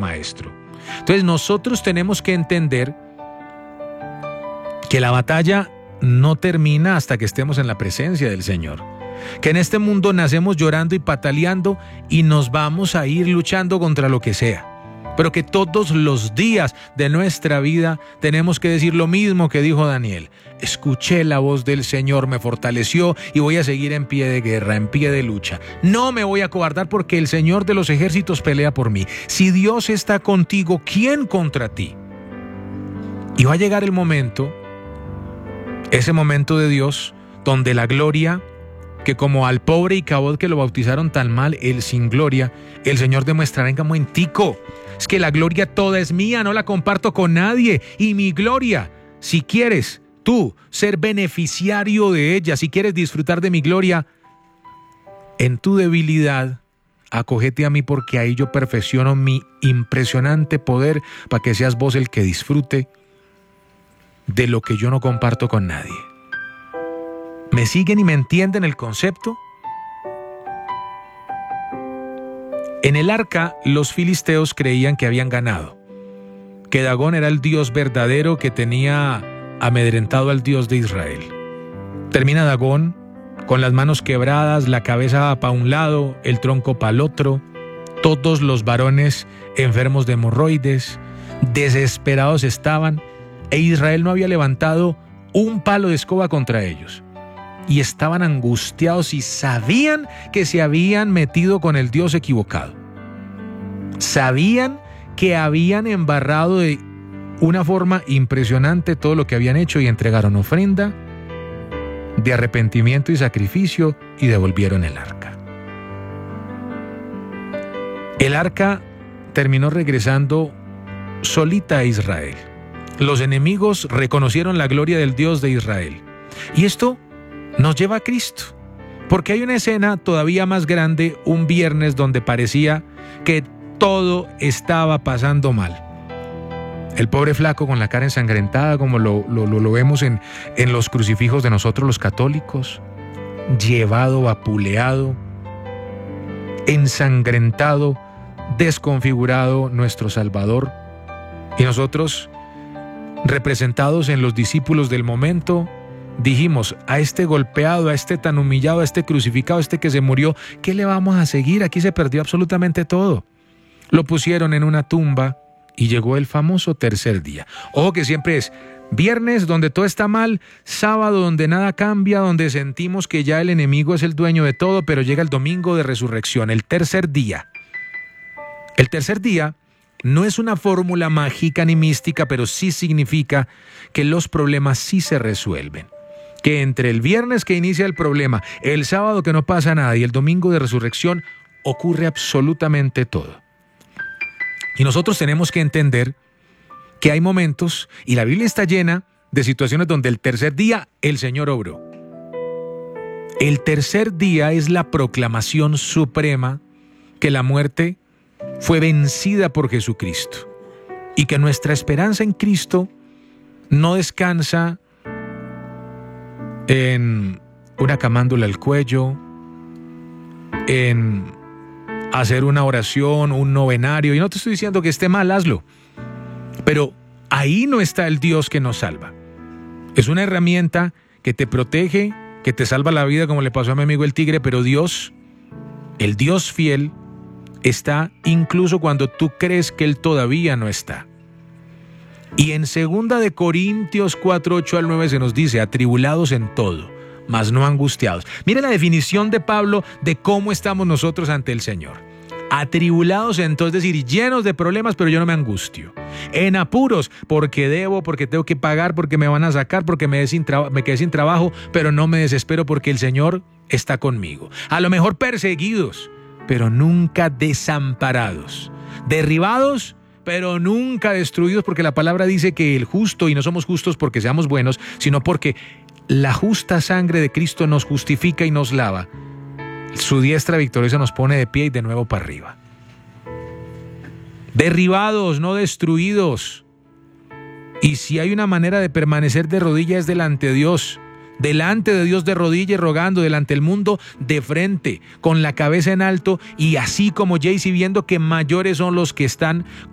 maestro. Entonces nosotros tenemos que entender que la batalla no termina hasta que estemos en la presencia del Señor. Que en este mundo nacemos llorando y pataleando y nos vamos a ir luchando contra lo que sea. Pero que todos los días de nuestra vida tenemos que decir lo mismo que dijo Daniel. Escuché la voz del Señor, me fortaleció y voy a seguir en pie de guerra, en pie de lucha. No me voy a acobardar porque el Señor de los ejércitos pelea por mí. Si Dios está contigo, ¿quién contra ti? Y va a llegar el momento, ese momento de Dios, donde la gloria, que como al pobre Icabod que lo bautizaron tan mal, él sin gloria, el Señor demostrará en momentico. Es que la gloria toda es mía, no la comparto con nadie. Y mi gloria, si quieres tú ser beneficiario de ella, si quieres disfrutar de mi gloria, en tu debilidad, acógete a mí porque ahí yo perfecciono mi impresionante poder para que seas vos el que disfrute de lo que yo no comparto con nadie. ¿Me siguen y me entienden el concepto? En el arca, los filisteos creían que habían ganado, que Dagón era el Dios verdadero que tenía amedrentado al Dios de Israel. Termina Dagón con las manos quebradas, la cabeza para un lado, el tronco para el otro, todos los varones enfermos de hemorroides, desesperados estaban, e Israel no había levantado un palo de escoba contra ellos. Y estaban angustiados y sabían que se habían metido con el Dios equivocado. Sabían que habían embarrado de una forma impresionante todo lo que habían hecho y entregaron ofrenda de arrepentimiento y sacrificio y devolvieron el arca. El arca terminó regresando solita a Israel. Los enemigos reconocieron la gloria del Dios de Israel. Y esto nos lleva a Cristo, porque hay una escena todavía más grande un viernes donde parecía que todo estaba pasando mal. El pobre flaco con la cara ensangrentada, como lo vemos en los crucifijos de nosotros los católicos, llevado, vapuleado, ensangrentado, desconfigurado nuestro Salvador. Y nosotros, representados en los discípulos del momento, dijimos, a este golpeado, a este tan humillado, a este crucificado, a este que se murió, ¿qué le vamos a seguir? Aquí se perdió absolutamente todo. Lo pusieron en una tumba y llegó el famoso tercer día. Ojo que siempre es viernes donde todo está mal, sábado donde nada cambia, donde sentimos que ya el enemigo es el dueño de todo, pero llega el domingo de resurrección, el tercer día. El tercer día no es una fórmula mágica ni mística, pero sí significa que los problemas sí se resuelven. Que entre el viernes que inicia el problema, el sábado que no pasa nada y el domingo de resurrección ocurre absolutamente todo. Y nosotros tenemos que entender que hay momentos, y la Biblia está llena de situaciones donde el tercer día el Señor obró. El tercer día es la proclamación suprema que la muerte fue vencida por Jesucristo y que nuestra esperanza en Cristo no descansa en una camándula al cuello, en hacer una oración, un novenario. Y no te estoy diciendo que esté mal, hazlo. Pero ahí no está el Dios que nos salva. Es una herramienta que te protege, que te salva la vida, como le pasó a mi amigo el tigre, pero Dios, el Dios fiel, está incluso cuando tú crees que Él todavía no está. Y en 2 de Corintios 4, 8 al 9 se nos dice, atribulados en todo, mas no angustiados. Mira la definición de Pablo de cómo estamos nosotros ante el Señor. Atribulados en todo, es decir, llenos de problemas, pero yo no me angustio. En apuros, porque debo, porque tengo que pagar, porque me van a sacar, porque me quedé sin trabajo, pero no me desespero porque el Señor está conmigo. A lo mejor perseguidos, pero nunca desamparados. Derribados, pero nunca destruidos, porque la palabra dice que el justo, y no somos justos porque seamos buenos, sino porque la justa sangre de Cristo nos justifica y nos lava. Su diestra victoriosa nos pone de pie y de nuevo para arriba. Derribados, no destruidos. Y si hay una manera de permanecer de rodillas es delante de Dios de rodillas, rogando delante del mundo, de frente, con la cabeza en alto, y así como Jaycee viendo que mayores son los que están